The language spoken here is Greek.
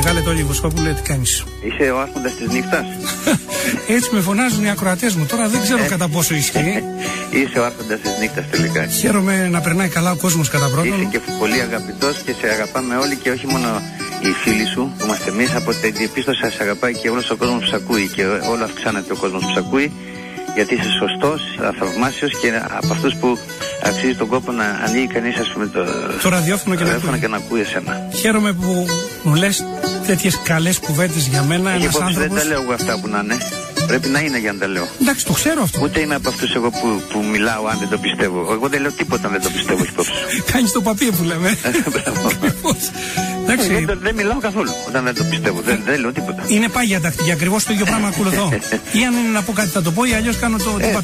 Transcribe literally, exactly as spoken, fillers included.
Μεγάλε Τόλι Βοσκόπουλε, τι κάνεις? Είσαι ο άρχοντας της νύχτας. Έτσι με φωνάζουν οι ακροατές μου. Τώρα δεν ξέρω κατά πόσο ισχύει. Είσαι ο άρχοντας της νύχτας τελικά. Χαίρομαι να περνάει καλά ο κόσμος κατά πρώτον. Είσαι και πολύ αγαπητός και σε αγαπάμε όλοι και όχι μόνο οι φίλοι σου που είμαστε εμείς. Από την διαπίστωση σε αγαπάει και όλος ο κόσμος που σε ακούει και όλο αυξάνεται ο κόσμος που σε ακούει. Γιατί είσαι σωστός, θαυμάσιος και από αυτούς που αξίζει τον κόπο να ανοίγει κανείς, ας πούμε, το, το ραδιόφωνο και, ραδιόφωνο και να ακούει εσένα. Χαίρομαι που μου λες τέτοιες καλές κουβέντες για μένα. Ένας άνθρωπος... δεν τα λέω εγώ αυτά που να είναι. Πρέπει να είναι για να τα λέω. Εντάξει, το ξέρω αυτό. Ούτε είμαι από αυτούς εγώ που, που μιλάω αν δεν το πιστεύω. Εγώ δεν λέω τίποτα αν δεν το πιστεύω υπόψη. Κάνεις το παπί που λέμε. Εντάξει. Δεν, δεν μιλάω καθόλου όταν δεν το πιστεύω. Δεν, δεν λέω τίποτα. Είναι πάγια τακτική. Ακριβώς το ίδιο πράγμα ακολουθώ. Ή αν είναι να πω κάτι θα το πω, ή αλλιώς κάνω το, το παπί.